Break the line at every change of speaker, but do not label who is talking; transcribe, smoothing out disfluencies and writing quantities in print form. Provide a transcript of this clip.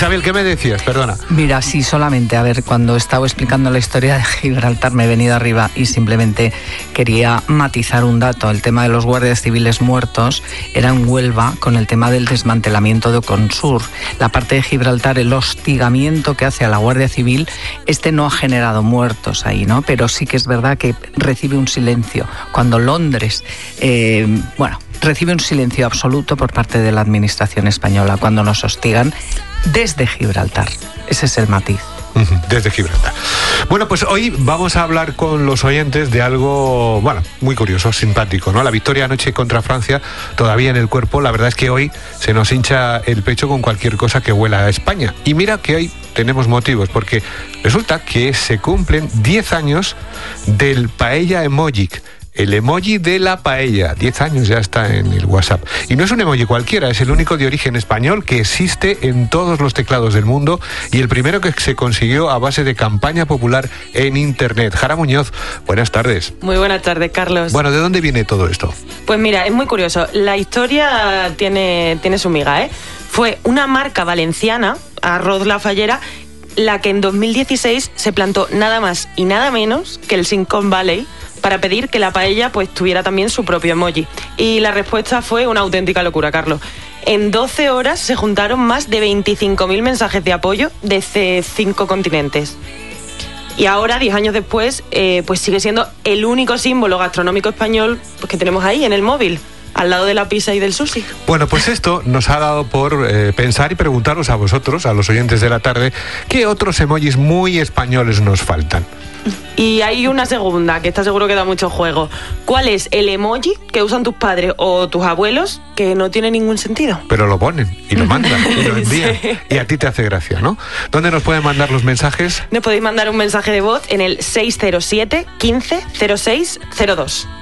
Isabel, ¿qué me decías? Perdona.
Mira, sí, solamente, a ver, cuando estaba explicando la historia de Gibraltar me he venido arriba y simplemente quería matizar un dato. El tema de los guardias civiles muertos era en Huelva con el tema del desmantelamiento de Oconsur. La parte de Gibraltar, el hostigamiento que hace a la Guardia Civil, no ha generado muertos ahí, ¿no? Pero sí que es verdad que recibe un silencio. Cuando Londres, recibe un silencio absoluto por parte de la administración española cuando nos hostigan desde Gibraltar. Ese es el matiz.
Desde Gibraltar. Bueno, pues hoy vamos a hablar con los oyentes de algo, muy curioso, simpático, ¿no? La victoria anoche contra Francia, todavía en el cuerpo. La verdad es que hoy se nos hincha el pecho con cualquier cosa que huela a España. Y mira que hoy tenemos motivos, porque resulta que se cumplen 10 años del paella emoji. El emoji de la paella, 10 años ya está en el WhatsApp. Y no es un emoji cualquiera, es el único de origen español que existe en todos los teclados del mundo y el primero que se consiguió a base de campaña popular en Internet. Jara Muñoz, buenas tardes.
Muy buenas tardes, Carlos.
Bueno, ¿de dónde viene todo esto?
Pues mira, es muy curioso. La historia tiene su miga, ¿eh? Fue una marca valenciana, Arroz La Fallera, la que en 2016 se plantó nada más y nada menos que el Silicon Valley para pedir que la paella pues tuviera también su propio emoji. Y la respuesta fue una auténtica locura, Carlos. En 12 horas se juntaron más de 25.000 mensajes de apoyo desde 5 continentes. Y ahora, 10 años después, pues sigue siendo el único símbolo gastronómico español pues, que tenemos ahí en el móvil, al lado de la pizza y del sushi.
Bueno, pues esto nos ha dado por pensar y preguntaros a vosotros, a los oyentes de la tarde, ¿qué otros emojis muy españoles nos faltan?
Y hay una segunda, que está seguro que da mucho juego. ¿Cuál es el emoji que usan tus padres o tus abuelos que no tiene ningún sentido?
Pero lo ponen y lo mandan y lo envían.
Sí.
Y a ti te hace gracia, ¿no? ¿Dónde nos pueden mandar los mensajes?
Nos podéis mandar un mensaje de voz en el 607 15 06 02.